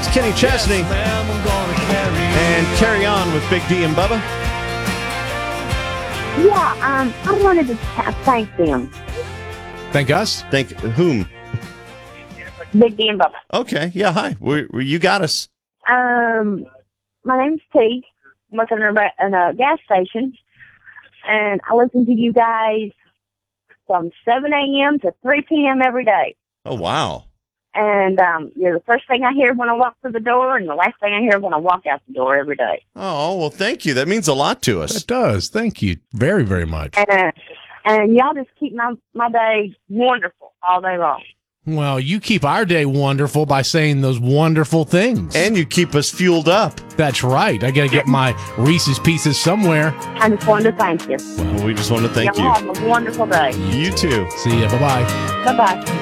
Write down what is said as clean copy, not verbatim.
Kenny Chesney. And carry on with Big D and Bubba. Yeah, I wanted to thank them. Thank us? Thank whom? Big D and Bubba. Okay, yeah, hi. You got us. My name's T. I'm working in a gas station, and I listen to you guys from 7 a.m. to 3 p.m. every day. Oh, wow. And you're the first thing I hear when I walk through the door and the last thing I hear when I walk out the door every day. Oh, well, thank you. That means a lot to us. It does. Thank you very, very much. And y'all just keep my day wonderful all day long. Well, you keep our day wonderful by saying those wonderful things. And you keep us fueled up. That's right. I got to get my Reese's Pieces somewhere. I just wanted to thank you. Well, we just want to thank you. Y'all have a wonderful day. You too. See ya. Bye-bye. Bye-bye.